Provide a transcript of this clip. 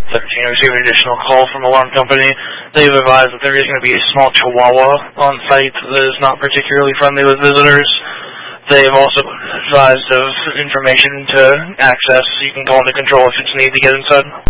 received an additional call from alarm company. They've advised that there is going to be a small chihuahua on site that is not particularly friendly with visitors. They've also advised of information to access, so you can call into control if it's needed to get inside.